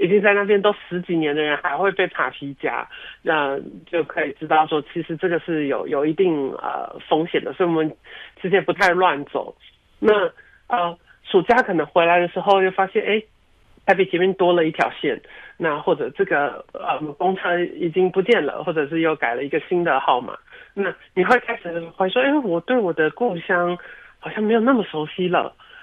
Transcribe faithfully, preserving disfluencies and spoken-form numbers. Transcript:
已经在那边都十几年的人还会被扒皮夹，那就可以知道说，其实这个是有有一定呃风险的，所以我们之前不太乱走。那呃，暑假可能回来的时候就发现，哎，台北捷运多了一条线，那或者这个呃公车已经不见了，或者是又改了一个新的号码，那你会开始怀疑说，哎，我对我的故乡好像没有那么熟悉了。